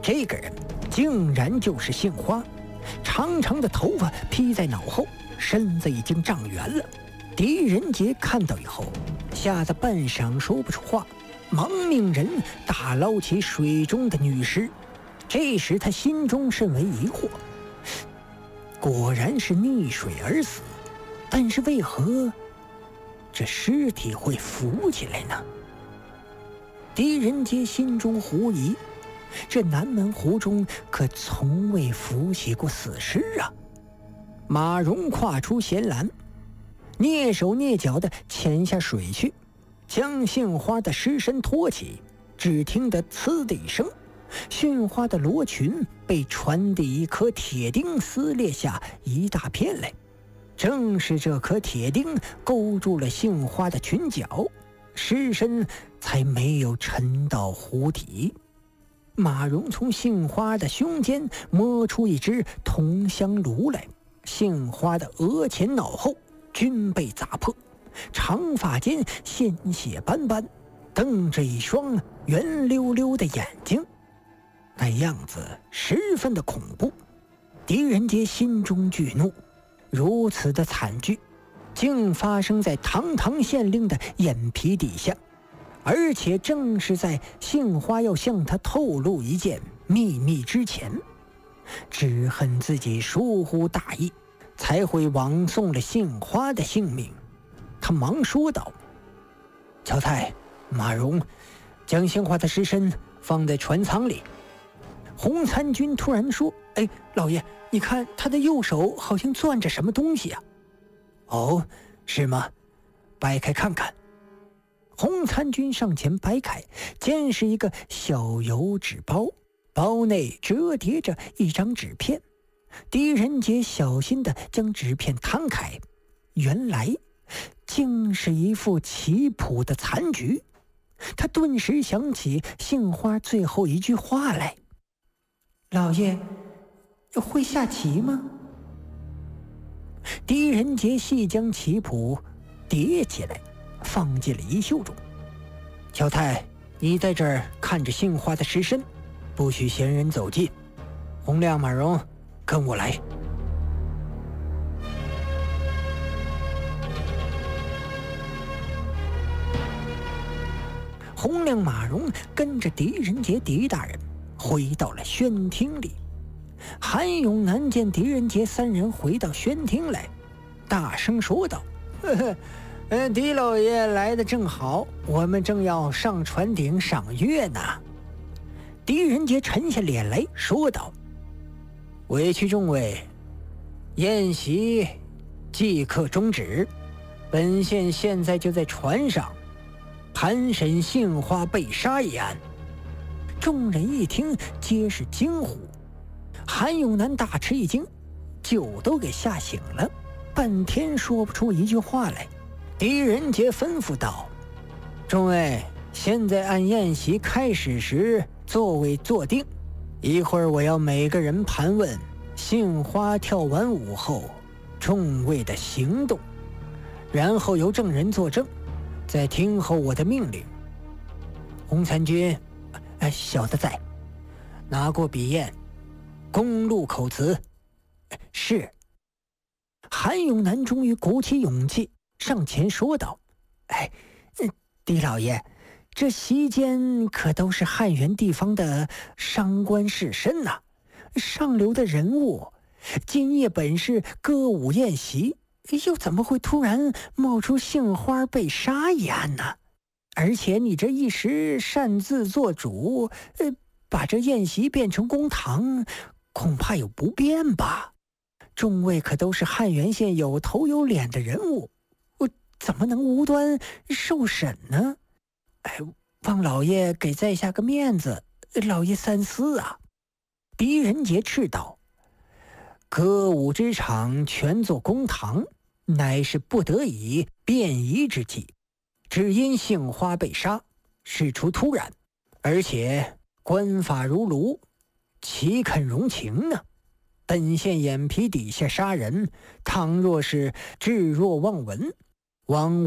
这个人竟然就是杏花，长长的头发披在脑后，身子已经长圆了。狄仁杰看到以后，吓得半晌说不出话，忙命人打捞起水中的女尸。这时他心中甚为疑惑，果然是溺水而死，但是为何这尸体会浮起来呢？狄仁杰心中狐疑，这南门湖中可从未浮起过死尸啊！马蓉跨出舷栏，蹑手蹑脚地潜下水去，将杏花的尸身托起。只听得呲的一声，杏花的罗裙被船的一颗铁钉撕裂下一大片来。正是这颗铁钉勾住了杏花的裙角，尸身才没有沉到湖底。马蓉从杏花的胸间摸出一只铜香炉来，杏花的额前脑后均被砸破，长发间鲜血斑斑，瞪着一双圆溜溜的眼睛，那样子十分的恐怖。狄仁杰心中巨怒，如此的惨剧竟发生在堂堂县令的眼皮底下，而且正是在杏花要向他透露一件秘密之前。只恨自己疏忽大意，才会枉送了杏花的性命。他忙说道：乔太、马蓉，将杏花的尸身放在船舱里。洪参军突然说：老爷，你看他的右手好像攥着什么东西啊。哦，是吗？掰开看看。洪参军上前掰开，见是一个小油纸包，包内折叠着一张纸片。狄仁杰小心地将纸片摊开，原来竟是一副棋谱的残局。他顿时想起杏花最后一句话来：老爷会下棋吗？狄仁杰细将棋谱叠起来，放进了衣袖中。乔太，你在这儿看着杏花的尸身，不许闲人走近。洪亮、马蓉，跟我来。洪亮、马蓉跟着狄仁杰、狄大人回到了宣厅里。韩永南见狄仁杰三人回到宣厅来，大声说道：狄老爷来得正好，我们正要上船顶赏月呢。狄仁杰沉下脸来说道：委屈众位，宴席即刻终止，本县现在就在船上盘审杏花被杀一案。众人一听皆是惊呼。韩永南大吃一惊，酒都给吓醒了，半天说不出一句话来。狄仁杰吩咐道：众位，现在按宴席开始时座位坐定，一会儿我要每个人盘问杏花跳完舞后众位的行动，然后由证人作证，再听候我的命令。洪参军，小的在。拿过笔砚，公录口词。是。韩永南终于鼓起勇气上前说道：狄老爷，这席间可都是汉源地方的商官士绅呐，上流的人物，今夜本是歌舞宴席，又怎么会突然冒出杏花被杀一案呢？而且你这一时擅自做主，把这宴席变成公堂，恐怕有不便吧？众位可都是汉源县有头有脸的人物，我怎么能无端受审呢？望老爷给在下个面子，老爷三思啊！狄仁杰斥道：歌舞之场全作公堂，乃是不得已便宜之计，只因杏花被杀，事出突然，而且官法如炉，岂肯容情呢？本县眼皮底下杀人，倘若是置若罔闻，枉